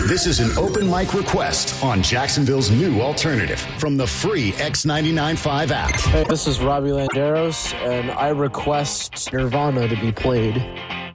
This is an open mic request on Jacksonville's new alternative from the free X99.5 app. Hey, this is Robbie Landeros, and I request Nirvana to be played.